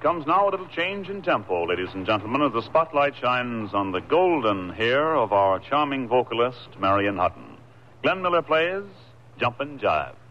comes now a little change in tempo, ladies and gentlemen, as the spotlight shines on the golden hair of our charming vocalist, Marion Hutton. Glenn Miller plays Jumpin' Jive.